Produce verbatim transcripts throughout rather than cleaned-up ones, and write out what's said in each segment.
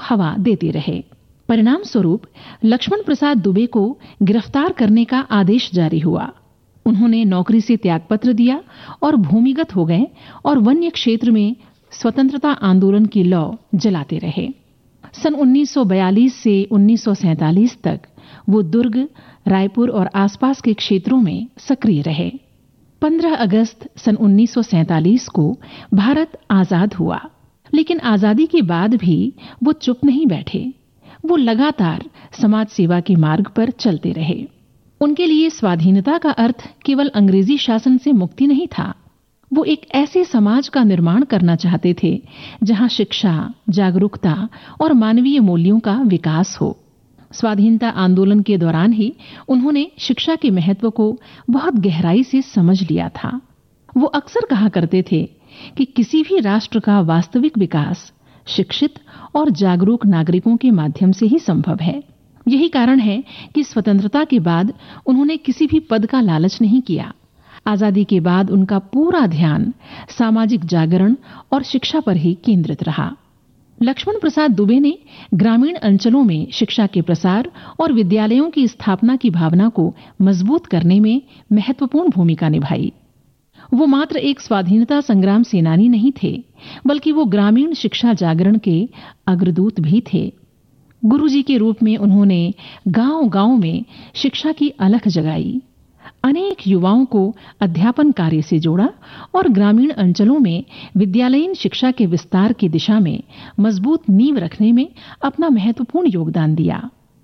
हवा देते रहे। परिणाम स्वरूप लक्ष्मण प्रसाद दुबे को गिरफ्तार करने का आदेश जारी हुआ। उन्होंने नौकरी से त्यागपत्र दिया और भूमिगत हो गए और वन्य क्षेत्र में स्वतंत्रता आंदोलन की लौ जलाते रहे। सन उन्नीस सौ बयालीस से उन्नीस सौ सैंतालीस तक वो दुर्ग, रायपुर और आसपास के क्षेत्रों में सक्रिय रहे। पंद्रह अगस्त सन उन्नीस सौ सैंतालीस को भारत आजाद हुआ, लेकिन आजादी के बाद भी वो चुप नहीं बैठे। वो लगातार समाज सेवा के मार्ग पर चलते रहे। उनके लिए स्वाधीनता का अर्थ केवल अंग्रेजी शासन से मुक्ति नहीं था। वो एक ऐसे समाज का निर्माण करना चाहते थे जहां शिक्षा, जागरूकता और मानवीय मूल्यों का विकास हो। स्वाधीनता आंदोलन के दौरान ही उन्होंने शिक्षा के महत्व को बहुत गहराई से समझ लिया था। वो अक्सर कहा करते थे कि किसी भी राष्ट्र का वास्तविक विकास शिक्षित और जागरूक नागरिकों के माध्यम से ही संभव है। यही कारण है कि स्वतंत्रता के बाद उन्होंने किसी भी पद का लालच नहीं किया। आजादी के बाद उनका पूरा ध्यान सामाजिक जागरण और शिक्षा पर ही केंद्रित रहा। लक्ष्मण प्रसाद दुबे ने ग्रामीण अंचलों में शिक्षा के प्रसार और विद्यालयों की स्थापना की भावना को मजबूत करने में महत्वपूर्ण भूमिका निभाई। वो मात्र एक स्वाधीनता संग्राम सेनानी नहीं थे, बल्कि वो ग्रामीण शिक्षा जागरण के अग्रदूत भी थे। गुरुजी के रूप में उन्होंने गांव-गांव में शिक्षा की अलख जगाई, अनेक युवाओं को अध्यापन कार्य से जोड़ा और ग्रामीण अंचलों में विद्यालयीन शिक्षा के विस्तार की दिशा में मजबूत नींव रखने में अपना महत्वपूर्ण योगदान दिया।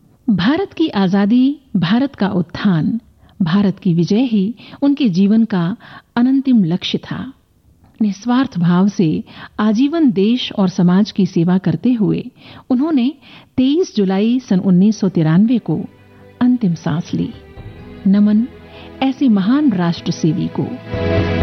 भारत की आजादी, भारत का उत्थान, भारत की विजय ही उनके जीवन का अनंतिम लक्ष्य था। निस्वार्थ भाव से आजीवन देश और समाज की सेवा करते हुए उन्होंने तेईस जुलाई सन उन्नीस सौ तिरानवे को अंतिम सांस ली। नमन ऐसे महान राष्ट्र सेवी को।